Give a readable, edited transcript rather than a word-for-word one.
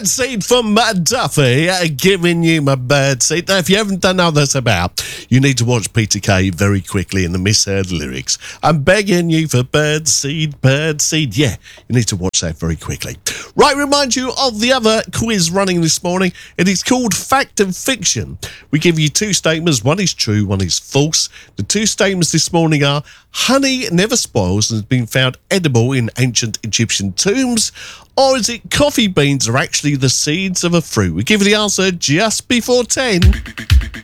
Bird Seed from Duffy, giving you my bird seed. Now, if you haven't done how that's about, you need to watch Peter Kay very quickly in the misheard lyrics. I'm begging you for bird seed, bird seed. Yeah, you need to watch that very quickly. Right, remind you of the other quiz running this morning. It is called Fact and Fiction. We give you two statements. One is true, one is false. The two statements this morning are: honey never spoils and has been found edible in ancient Egyptian tombs. Or is it coffee beans are actually the seeds of a fruit? We give you the answer just before 10.